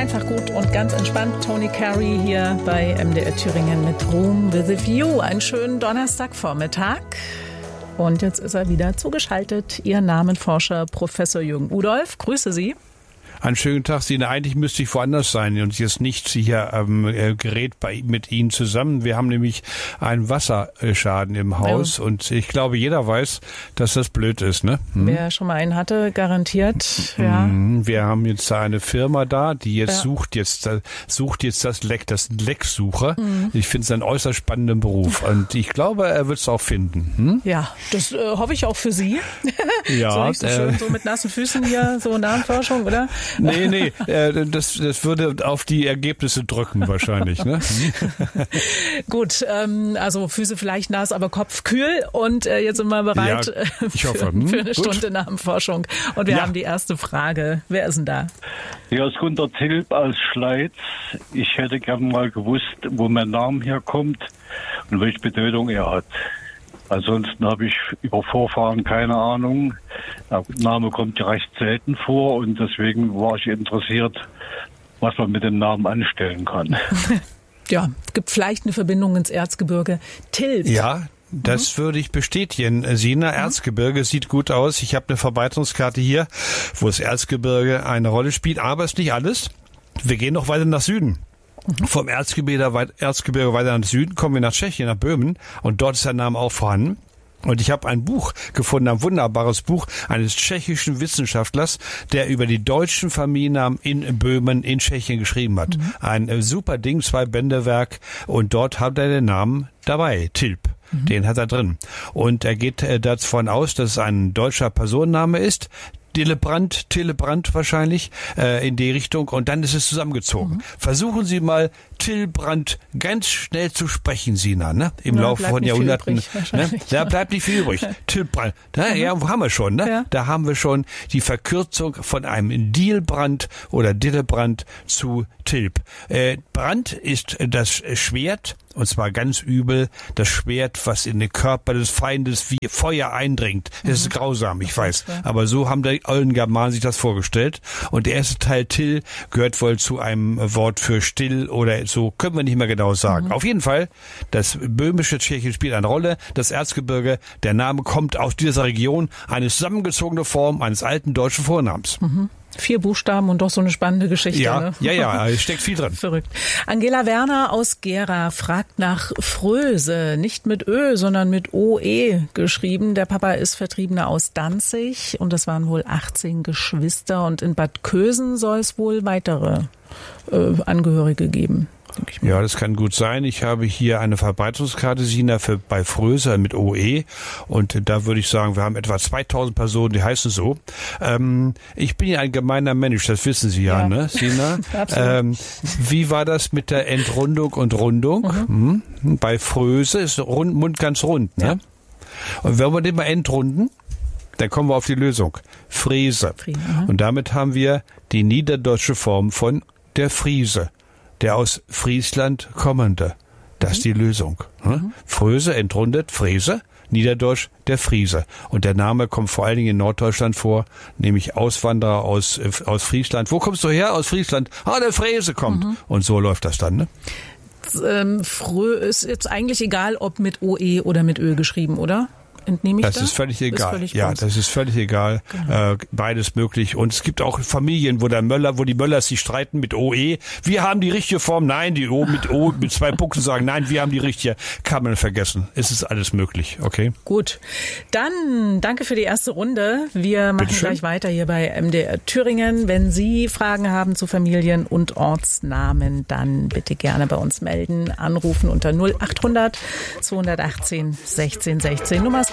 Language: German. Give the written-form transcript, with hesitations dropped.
Einfach gut und ganz entspannt. Tony Carey hier bei MDR Thüringen mit Room with a View. Einen schönen Donnerstagvormittag. Und jetzt ist er wieder zugeschaltet. Ihr Namenforscher Professor Jürgen Udolph. Grüße Sie. Einen schönen Tag, Sina. Eigentlich müsste ich woanders sein und jetzt nicht hier gerät mit Ihnen zusammen. Wir haben nämlich einen Wasserschaden im Haus und ich glaube, jeder weiß, dass das blöd ist, ne? Wer schon mal einen hatte, garantiert, ja. Wir haben jetzt eine Firma da, die jetzt sucht jetzt das Leck, das Lecksucher. Ich finde es einen äußerst spannenden Beruf und ich glaube, er wird es auch finden. Ja, das hoffe ich auch für Sie. Ja. So nicht so schön so mit nassen Füßen hier, so Namenforschung, oder? Nee, das würde auf die Ergebnisse drücken wahrscheinlich, ne? Gut, also Füße vielleicht nass, aber Kopf kühl und jetzt sind wir bereit ich hoffe. für eine Stunde Namenforschung. Und wir haben die erste Frage. Wer ist denn da? Hier ist Gunter Tilp aus Schleiz. Ich hätte gern mal gewusst, wo mein Name herkommt und welche Bedeutung er hat. Ansonsten habe ich über Vorfahren keine Ahnung. Der Name kommt ja recht selten vor und deswegen war ich interessiert, was man mit dem Namen anstellen kann. Ja, es gibt vielleicht eine Verbindung ins Erzgebirge. Tilp. Ja, das würde ich bestätigen. Sina, Erzgebirge sieht gut aus. Ich habe eine Verbreitungskarte hier, wo das Erzgebirge eine Rolle spielt, aber ist nicht alles. Wir gehen noch weiter nach Süden. Vom Erzgebirge weiter nach Süden kommen wir nach Tschechien, nach Böhmen und dort ist der Name auch vorhanden. Und ich habe ein Buch gefunden, ein wunderbares Buch eines tschechischen Wissenschaftlers, der über die deutschen Familiennamen in Böhmen in Tschechien geschrieben hat. Ein super Ding, 2-Bände-Werk und dort hat er den Namen dabei, Tilp. Den hat er drin. Und er geht davon aus, dass es ein deutscher Personenname ist. Tillebrand wahrscheinlich, in die Richtung. Und dann ist es zusammengezogen. Versuchen Sie mal, Tillbrand ganz schnell zu sprechen, Sina, ne? Im Laufe von Jahrhunderten. Ne? Da bleibt nicht viel übrig. Tillbrand. Ja, haben wir schon, ne? Ja. Da haben wir schon die Verkürzung von einem Dielbrand oder Dillebrand zu Tilp. Brand ist das Schwert, und zwar ganz übel, das Schwert, was in den Körper des Feindes wie Feuer eindringt. Das ist grausam, ich weiß. Aber so haben die alten Germanen sich das vorgestellt. Und der erste Teil Till gehört wohl zu einem Wort für still oder so, können wir nicht mehr genau sagen. Auf jeden Fall, das böhmische Tschechien spielt eine Rolle. Das Erzgebirge, der Name kommt aus dieser Region, eine zusammengezogene Form eines alten deutschen Vornamens. 4 Buchstaben und doch so eine spannende Geschichte. Ja, ne? ja, steckt viel drin. Verrückt. Angela Werner aus Gera fragt nach Fröse, nicht mit Ö, sondern mit OE geschrieben. Der Papa ist Vertriebener aus Danzig und es waren wohl 18 Geschwister und in Bad Kösen soll es wohl weitere Angehörige geben. Ja, das kann gut sein. Ich habe hier eine Verbreitungskarte, Sina, bei Fröse mit OE und da würde ich sagen, wir haben etwa 2000 Personen, die heißen so. Ich bin ja ein gemeiner Mensch, das wissen Sie ja, ne, Sina? Absolut. Wie war das mit der Entrundung und Rundung? Bei Fröse ist Mund ganz rund, ne? Ja. Und wenn wir den mal entrunden, dann kommen wir auf die Lösung. Friese. Und damit haben wir die niederdeutsche Form von der Friese. Der aus Friesland kommende. Das ist die Lösung. Fröse, entrundet, Fräse, Niederdeutsch, der Friese. Und der Name kommt vor allen Dingen in Norddeutschland vor, nämlich Auswanderer aus Friesland. Wo kommst du her? Aus Friesland. Der Fräse kommt. Und so läuft das dann, ne? Ist jetzt eigentlich egal, ob mit OE oder mit Ö geschrieben, oder? Entnehme ich das ist völlig egal. Das ist völlig egal. Genau. Beides möglich. Und es gibt auch Familien, wo die Möllers sich streiten mit OE. Wir haben die richtige Form. Nein, die O mit 2 Punkten sagen, nein, wir haben die richtige. Kann man vergessen. Es ist alles möglich. Okay. Gut. Dann danke für die erste Runde. Wir machen gleich weiter hier bei MDR Thüringen. Wenn Sie Fragen haben zu Familien- und Ortsnamen, dann bitte gerne bei uns melden. Anrufen unter 0800 218 16 16. Nummer ist